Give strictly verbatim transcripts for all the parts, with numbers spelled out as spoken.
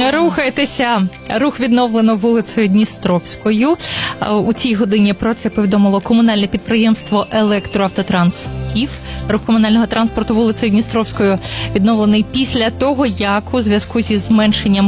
Рухайтеся. Рух відновлено вулицею Дністровською. У цій годині про це повідомило комунальне підприємство «Електроавтотранс» КІВ. Рух комунального транспорту вулицею Дністровською відновлений після того, як у зв'язку зі зменшенням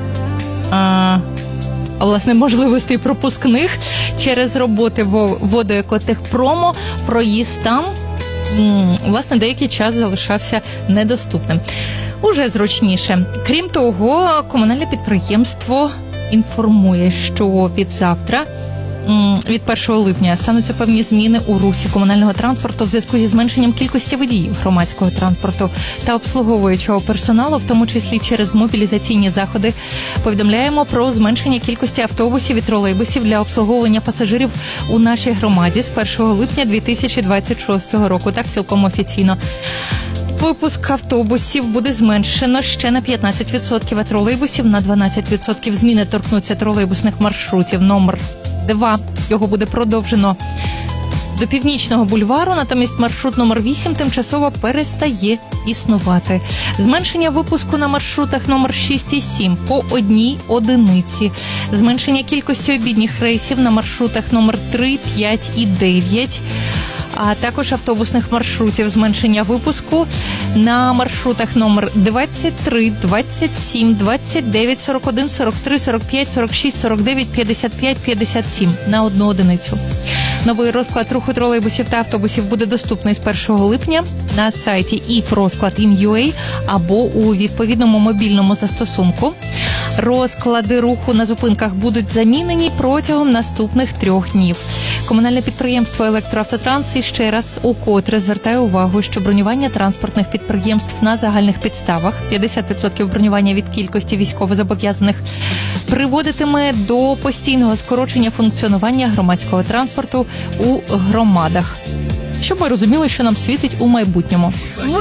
а, а власне можливостей пропускних через роботи водоекотехпрому проїзд там власне деякий час залишався недоступним. Уже зручніше. Крім того, комунальне підприємство інформує, що від завтра, від першого липня, стануться певні зміни у русі комунального транспорту в зв'язку зі зменшенням кількості водіїв громадського транспорту та обслуговуючого персоналу, в тому числі через мобілізаційні заходи. Повідомляємо про зменшення кількості автобусів і тролейбусів для обслуговування пасажирів у нашій громаді з першого липня дві тисячі двадцять шостого року. Так, цілком офіційно. Випуск автобусів буде зменшено ще на п'ятнадцять відсотків, а тролейбусів на дванадцять відсотків. Зміни торкнуться тролейбусних маршрутів номер два. Його буде продовжено до Північного бульвару, натомість маршрут номер вісім тимчасово перестає існувати. Зменшення випуску на маршрутах номер шість і сім по одній одиниці. Зменшення кількості обідніх рейсів на маршрутах номер три, п'ять і дев'ять. А також автобусних маршрутів. Зменшення випуску на маршрутах номер двадцять три, двадцять сім, двадцять дев'ять, сорок один, сорок три, сорок п'ять, сорок шість, сорок дев'ять, п'ятдесят п'ять, п'ятдесят сім на одну одиницю. Новий розклад руху тролейбусів та автобусів буде доступний з першого липня на сайті іф розклад крапка ін ю ей або у відповідному мобільному застосунку. Розклади руху на зупинках будуть замінені протягом наступних трьох днів. Комунальне підприємство «Електроавтотранс» іще раз укотре звертає увагу, що бронювання транспортних підприємств на загальних підставах, п'ятдесят відсотків бронювання від кількості військовозобов'язаних, приводитиме до постійного скорочення функціонування громадського транспорту у громадах. Щоб ми розуміли, що нам світить у майбутньому.